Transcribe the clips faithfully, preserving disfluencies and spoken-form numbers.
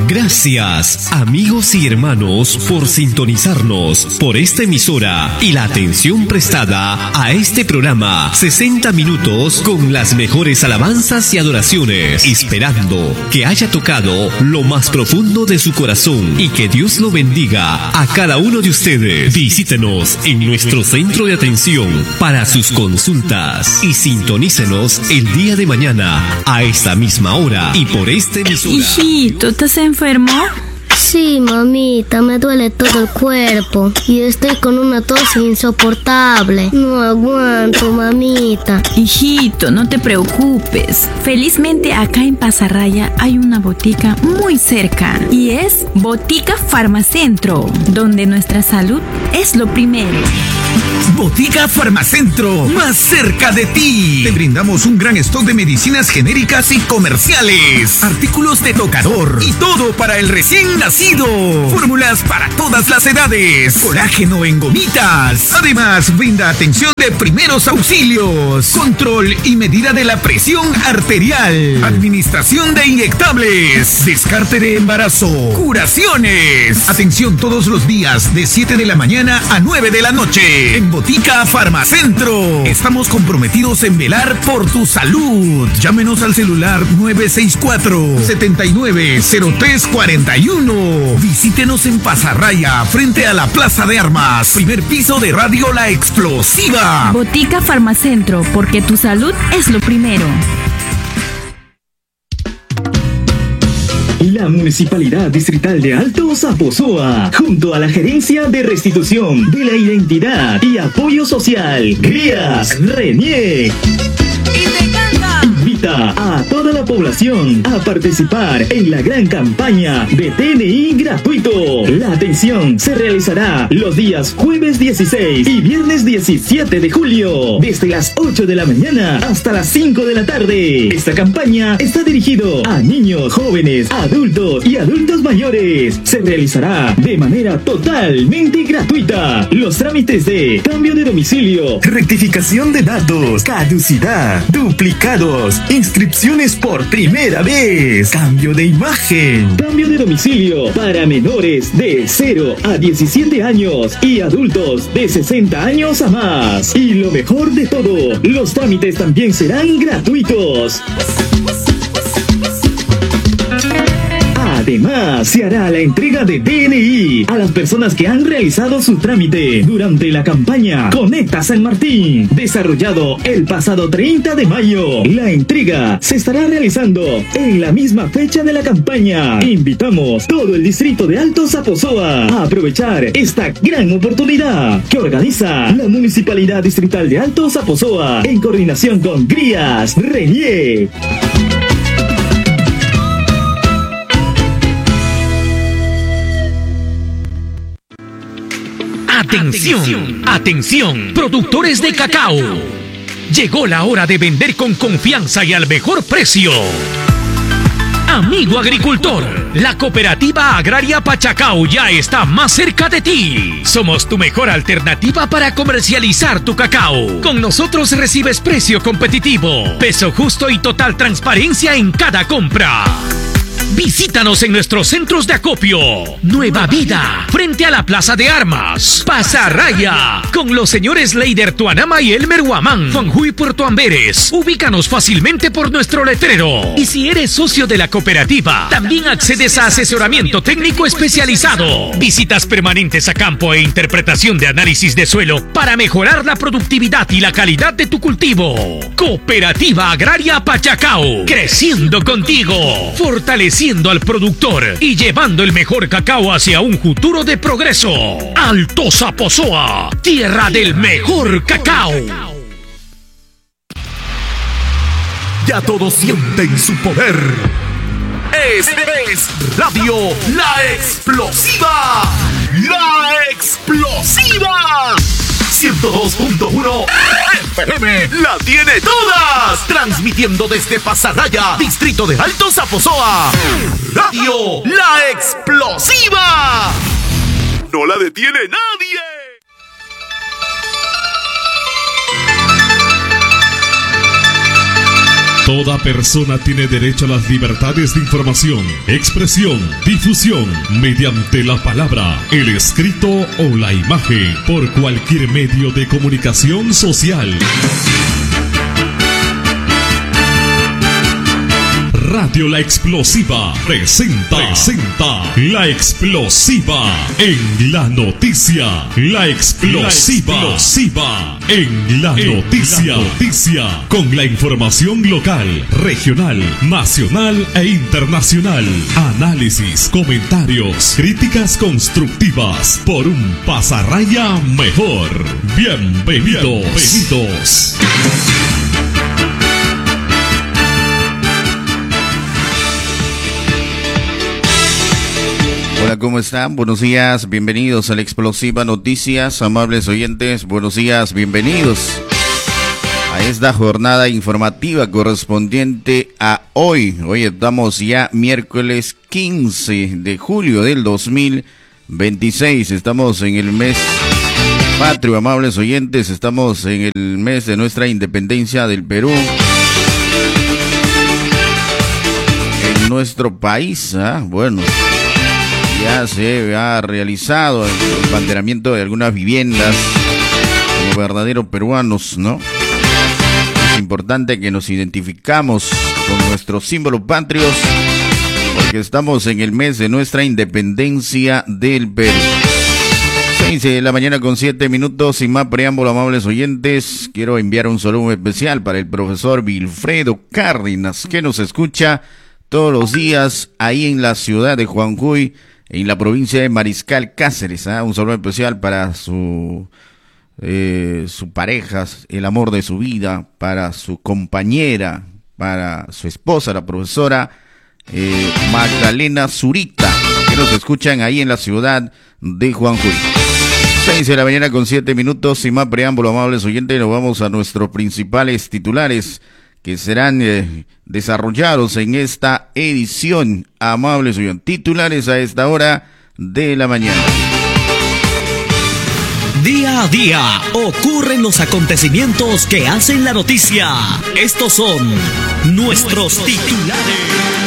Gracias, amigos y hermanos, por sintonizarnos por esta emisora y la atención prestada a este programa. sesenta minutos con las mejores alabanzas y adoraciones, esperando que haya tocado lo más profundo de su corazón y que Dios lo bendiga a cada uno de ustedes. Visítenos en nuestro centro de atención para sus consultas y sintonícenos el día de mañana a esta misma hora y por esta emisora. Hijito, ¿estás enfermo? Sí, mamita, me duele todo el cuerpo y estoy con una tos insoportable. No aguanto, mamita. Hijito, no te preocupes. Felizmente acá en Pasarraya hay una botica muy cerca y es Botica Farmacentro, donde nuestra salud es lo primero. Botica Farmacentro, más cerca de ti. Te brindamos un gran stock de medicinas genéricas y comerciales, artículos de tocador y todo para el recién nacido. Fórmulas para todas las edades, colágeno en gomitas. Además, brinda atención de primeros auxilios, control y medida de la presión arterial, administración de inyectables, descarte de embarazo, curaciones. Atención todos los días de siete de la mañana a nueve de la noche. En Botica Farmacentro estamos comprometidos en velar por tu salud. Llámenos al celular nueve seis cuatro, siete nueve cero tres cuatro uno. Visítenos en Pasarraya, frente a la Plaza de Armas, primer piso de Radio La Explosiva. Botica Farmacentro, porque tu salud es lo primero. La Municipalidad Distrital de Alto Zaposoa, junto a la Gerencia de Restitución de la Identidad y Apoyo Social, Grías Renier, invita a toda la población a participar en la gran campaña de T N I gratuito. La atención se realizará los días jueves dieciséis y viernes diecisiete de julio, desde las ocho de la mañana hasta las cinco de la tarde. Esta campaña está dirigido a niños, jóvenes, adultos y adultos mayores. Se realizará de manera totalmente gratuita. Los trámites de cambio de domicilio, rectificación de datos, caducidad, duplicados, inscripciones por primera vez, cambio de imagen, cambio de domicilio para menores de cero a diecisiete años y adultos de sesenta años a más. Y lo mejor de todo, los trámites también serán gratuitos. Además, se hará la entrega de D N I a las personas que han realizado su trámite durante la campaña Conecta San Martín, desarrollado el pasado treinta de mayo. La entrega se estará realizando en la misma fecha de la campaña. Invitamos todo el distrito de Alto Zaposoa a aprovechar esta gran oportunidad que organiza la Municipalidad Distrital de Alto Zaposoa en coordinación con Grías Renier. Atención, atención, productores de cacao. Llegó la hora de vender con confianza y al mejor precio. Amigo agricultor, la Cooperativa Agraria Pachacao ya está más cerca de ti. Somos tu mejor alternativa para comercializar tu cacao. Con nosotros recibes precio competitivo, peso justo y total transparencia en cada compra. Visítanos en nuestros centros de acopio. Nueva Vida, frente a la Plaza de Armas. Pasarraya, con los señores Leider Tuanama y Elmer Huamán, Juanjuy Puerto Amberes. Ubícanos fácilmente por nuestro letrero. Y si eres socio de la cooperativa, también accedes a asesoramiento técnico especializado, visitas permanentes a campo e interpretación de análisis de suelo para mejorar la productividad y la calidad de tu cultivo. Cooperativa Agraria Pachacao, creciendo contigo, fortaleciendo al productor y llevando el mejor cacao hacia un futuro de progreso. Alto Zaposoa, tierra del mejor cacao. Ya todos sienten su poder. Es, es Radio La Explosiva. La Explosiva. ciento dos punto uno F M la tiene todas. Transmitiendo desde Pasarraya, distrito de Alto Zaposoa. Radio La Explosiva. No la detiene nadie. Toda persona tiene derecho a las libertades de información, expresión, difusión, mediante la palabra, el escrito o la imagen, por cualquier medio de comunicación social. Radio La Explosiva presenta, presenta La Explosiva en la noticia. La Explosiva, la explosiva en la en noticia. La noticia. Con la información local, regional, nacional e internacional. Análisis, comentarios, críticas constructivas por un pasarraya mejor. Bienvenidos. Bienvenidos. Hola, ¿cómo están? Buenos días, bienvenidos a la Explosiva Noticias, amables oyentes, buenos días, bienvenidos a esta jornada informativa correspondiente a hoy. Hoy estamos ya miércoles quince de julio del dos mil veintiséis, estamos en el mes patrio, amables oyentes, estamos en el mes de nuestra independencia del Perú. En nuestro país, ¿ah? bueno... ya se ha realizado el embanderamiento de algunas viviendas como verdaderos peruanos, ¿no? Es importante que nos identificamos con nuestros símbolos patrios porque estamos en el mes de nuestra independencia del Perú. seis de la mañana con siete minutos, sin más preámbulo, amables oyentes, quiero enviar un saludo especial para el profesor Wilfredo Cárdenas, que nos escucha todos los días ahí en la ciudad de Juanjuy, en la provincia de Mariscal Cáceres. ¿eh? Un saludo especial para su eh, su pareja, el amor de su vida, para su compañera, para su esposa, la profesora eh, Magdalena Zurita, que nos escuchan ahí en la ciudad de Juanjuy. seis de la mañana con siete minutos, sin más preámbulo, amables oyentes, nos vamos a nuestros principales titulares que serán eh, desarrollados en esta edición, amables oyentes. Titulares a esta hora de la mañana. Día a día ocurren los acontecimientos que hacen la noticia. Estos son nuestros titulares.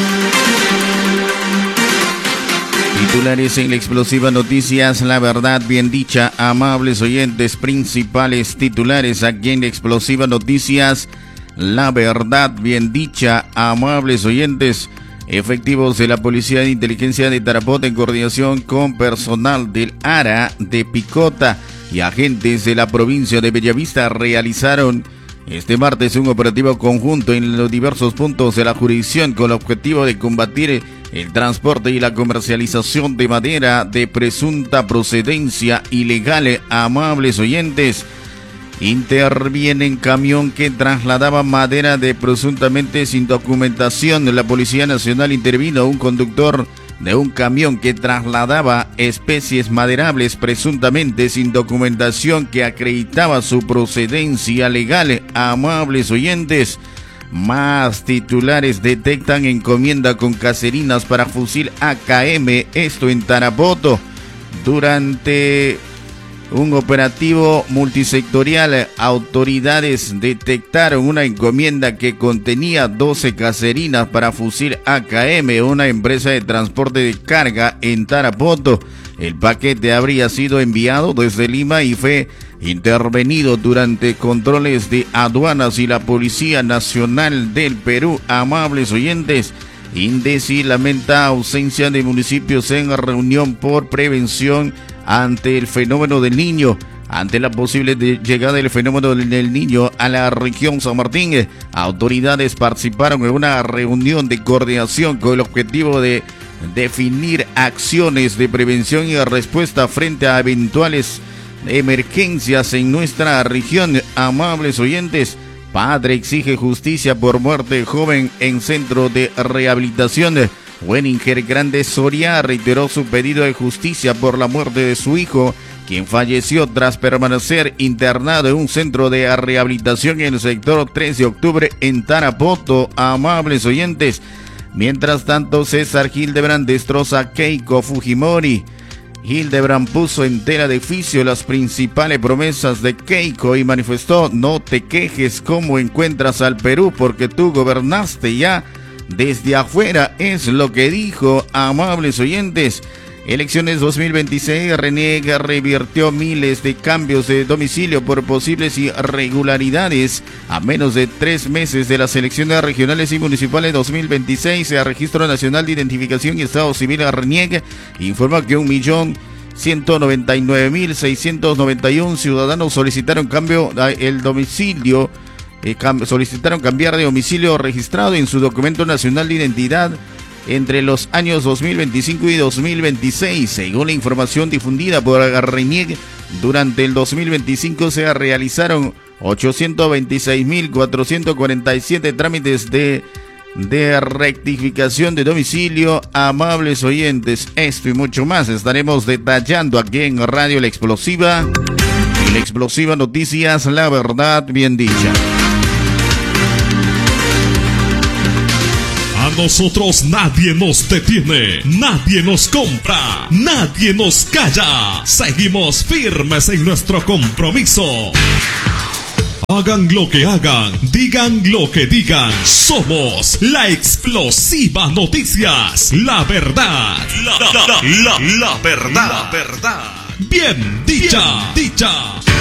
Titulares en la Explosiva Noticias, la verdad bien dicha, amables oyentes, principales titulares aquí en la Explosiva Noticias. La verdad bien dicha, amables oyentes. Efectivos de la Policía de Inteligencia de Tarapoto en coordinación con personal del ARA de Picota y agentes de la provincia de Bellavista realizaron este martes un operativo conjunto en los diversos puntos de la jurisdicción con el objetivo de combatir el transporte y la comercialización de madera de presunta procedencia ilegal, amables oyentes. Interviene en camión que trasladaba madera de presuntamente sin documentación. La Policía Nacional intervino a un conductor de un camión que trasladaba especies maderables presuntamente sin documentación que acreditaba su procedencia legal. Amables oyentes, más titulares: detectan encomienda con caserinas para fusil A K M, esto en Tarapoto. Durante un operativo multisectorial, autoridades detectaron una encomienda que contenía doce caserinas para fusil A K M, una empresa de transporte de carga en Tarapoto. El paquete habría sido enviado desde Lima y fue intervenido durante controles de aduanas y la Policía Nacional del Perú. Amables oyentes, INDECI lamenta ausencia de municipios en reunión por prevención ante el fenómeno del Niño. Ante la posible de llegada del fenómeno del Niño a la región San Martín, autoridades participaron en una reunión de coordinación con el objetivo de definir acciones de prevención y respuesta frente a eventuales emergencias en nuestra región. Amables oyentes, padre exige justicia por muerte de joven en centro de rehabilitación. Wenninger Grande Soria reiteró su pedido de justicia por la muerte de su hijo, quien falleció tras permanecer internado en un centro de rehabilitación en el sector tres de octubre en Tarapoto. Amables oyentes, mientras tanto, César Hildebrand destroza Keiko Fujimori. Hildebrand puso en tela de juicio las principales promesas de Keiko y manifestó: no te quejes cómo encuentras al Perú porque tú gobernaste ya desde afuera, es lo que dijo. Amables oyentes, elecciones dos mil veintiséis, Reniega revirtió miles de cambios de domicilio por posibles irregularidades. A menos de tres meses de las elecciones regionales y municipales dos mil veintiséis, el Registro Nacional de Identificación y Estado Civil Reniega informa que un millón ciento noventa y nueve mil seiscientos noventa y uno ciudadanos solicitaron cambio el domicilio, eh, cam- solicitaron cambiar de domicilio registrado en su documento nacional de identidad entre los años dos mil veinticinco y dos mil veintiséis. Según la información difundida por Renieg, durante el dos mil veinticinco se realizaron ochocientos veintiséis mil cuatrocientos cuarenta y siete trámites de, de rectificación de domicilio. Amables oyentes, esto y mucho más estaremos detallando aquí en Radio La Explosiva. Y La Explosiva Noticias, la verdad bien dicha. A nosotros nadie nos detiene, nadie nos compra, nadie nos calla. Seguimos firmes en nuestro compromiso. Hagan lo que hagan, digan lo que digan. Somos La Explosiva Noticias, la verdad, la, la, la, la, la verdad, la verdad. Bien dicha, bien dicha.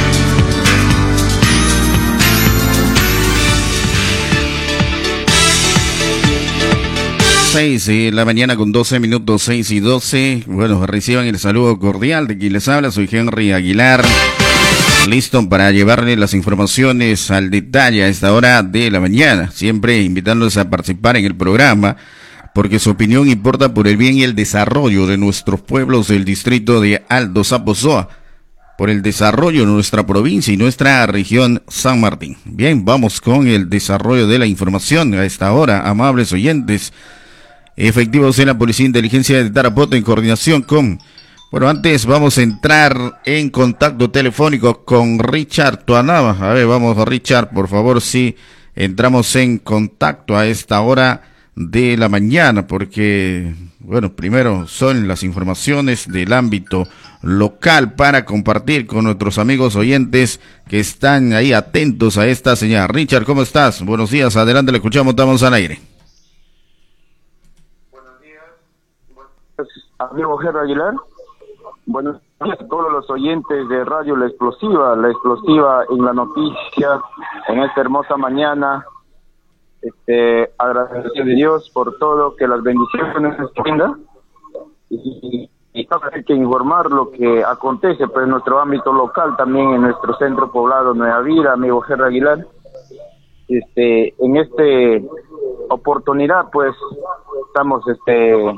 seis de la mañana con doce minutos, seis y doce. Bueno, reciban el saludo cordial de quien les habla. Soy Henry Aguilar, listo para llevarle las informaciones al detalle a esta hora de la mañana. Siempre invitándoles a participar en el programa, porque su opinión importa por el bien y el desarrollo de nuestros pueblos del distrito de Alto Zaposoa, por el desarrollo de nuestra provincia y nuestra región San Martín. Bien, vamos con el desarrollo de la información a esta hora, amables oyentes. Efectivos de la Policía de Inteligencia de Tarapoto en coordinación con... Bueno, antes vamos a entrar en contacto telefónico con Richard Tuanaba. A ver, vamos a Richard, por favor, si entramos en contacto a esta hora de la mañana, porque, bueno, primero son las informaciones del ámbito local para compartir con nuestros amigos oyentes que están ahí atentos a esta señal. Richard, ¿cómo estás? Buenos días, adelante, le escuchamos, estamos al aire. Amigo Gerardo Aguilar, buenos días a todos los oyentes de Radio La Explosiva, La Explosiva en la noticia, en esta hermosa mañana. Este, agradecido de Dios por todo, que las bendiciones nos brinda, y, y hay que informar lo que acontece pues, en nuestro ámbito local, también en nuestro centro poblado Nueva Vira, amigo Gerardo Aguilar. Este, en esta oportunidad pues estamos este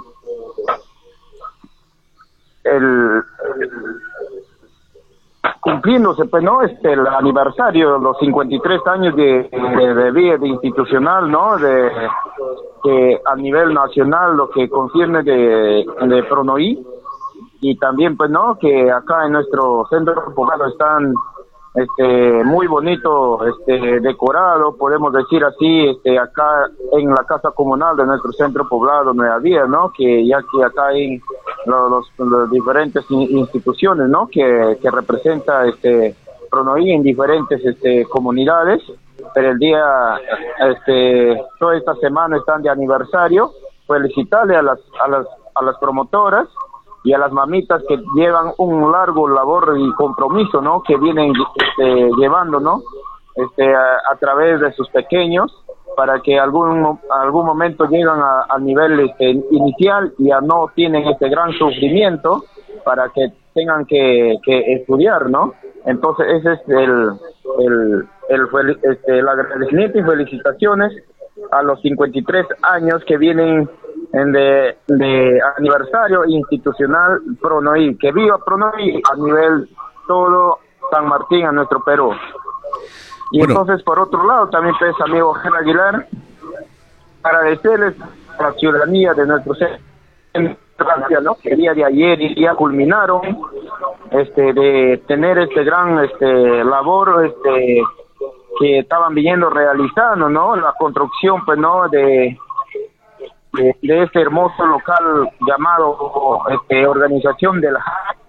El, el cumpliéndose pues no este el aniversario, los cincuenta y tres años de de, de vida de institucional, no de que a nivel nacional lo que concierne de de Pronoí, y también pues no que acá en nuestro centro poblado están este muy bonito este decorado, podemos decir así, este acá en la casa comunal de nuestro centro poblado Nueva Vía, no que ya que acá hay los, los, los diferentes instituciones, no que que representa este Pronoí en diferentes este comunidades, pero el día este toda esta semana están de aniversario. Felicitarle a las a las a las promotoras y a las mamitas que llevan un largo labor y compromiso, ¿no? Que vienen este, llevando, ¿no? Este, a, a través de sus pequeños, para que algún algún momento llegan a, a nivel este, inicial y ya no tienen este gran sufrimiento para que tengan que, que estudiar, ¿no? Entonces ese es el el el, este, el agradecimiento y felicitaciones a los cincuenta y tres años que vienen en de, de aniversario institucional Pronoí. Que viva Pronoí a nivel todo San Martín, a nuestro Perú. Y bueno, entonces por otro lado también pues amigo Gerardo Aguilar, agradecerles a la ciudadanía de nuestro centro, ¿no? Que el día de ayer y día culminaron este de tener este gran este labor este que estaban viniendo realizando, ¿no? La construcción pues no de De, de este hermoso local llamado este, Organización del H A C,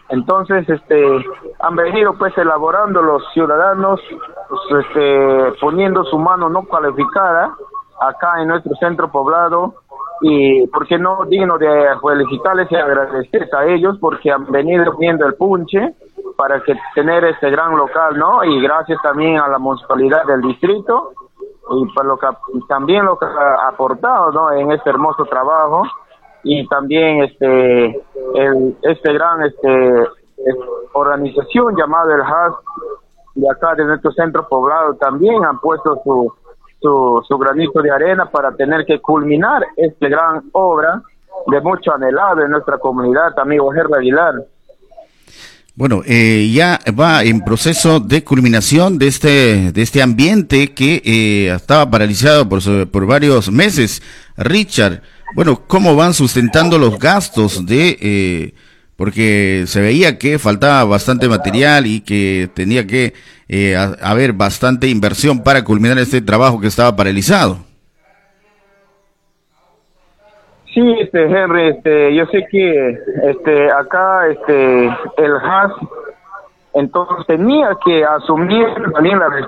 Entonces, este, han venido pues elaborando los ciudadanos, pues, este, poniendo su mano no cualificada acá en nuestro centro poblado, y porque no digno de felicitarles y agradecerles a ellos porque han venido viendo el punche para que tener este gran local, ¿no? Y gracias también a la municipalidad del distrito y por lo que también lo que ha aportado, ¿no? En este hermoso trabajo, y también este el este gran este es, organización llamada el H A S de acá de nuestro centro poblado también han puesto su Su, su granito de arena para tener que culminar esta gran obra de mucho anhelado en nuestra comunidad, amigo Gerry Aguilar. Bueno, eh, ya va en proceso de culminación de este de este ambiente que eh, estaba paralizado por, por varios meses. Richard, bueno, ¿cómo van sustentando los gastos de eh, porque se veía que faltaba bastante material y que tenía que eh, a, haber bastante inversión para culminar este trabajo que estaba paralizado? Sí, este Henry, este, yo sé que este acá este el H A S entonces tenía que asumir también la